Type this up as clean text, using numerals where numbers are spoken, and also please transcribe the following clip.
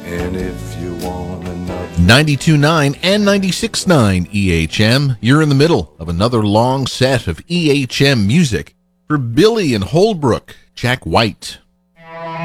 And if you want another 92.9 and 96.9 EHM, you're in the middle of another long set of EHM music for Billy and Holbrook, Jack White.